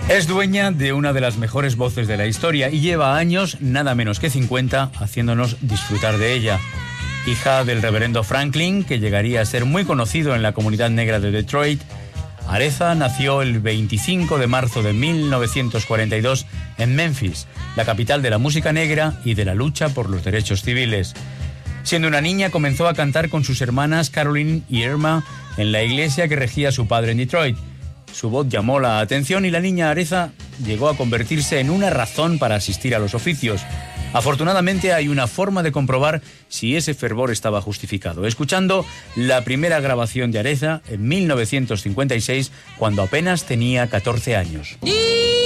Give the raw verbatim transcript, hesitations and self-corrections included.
Es dueña de una de las mejores voces de la historia y lleva años, nada menos que cincuenta, haciéndonos disfrutar de ella. Hija del reverendo Franklin, que llegaría a ser muy conocido en la comunidad negra de Detroit, Aretha nació el veinticinco de marzo de mil novecientos cuarenta y dos en Memphis, la capital de la música negra y de la lucha por los derechos civiles. Siendo una niña, comenzó a cantar con sus hermanas Caroline y Irma en la iglesia que regía su padre en Detroit. Su voz llamó la atención y la niña Aretha llegó a convertirse en una razón para asistir a los oficios. Afortunadamente hay una forma de comprobar si ese fervor estaba justificado, escuchando la primera grabación de Aretha en mil novecientos cincuenta y seis, cuando apenas tenía catorce años.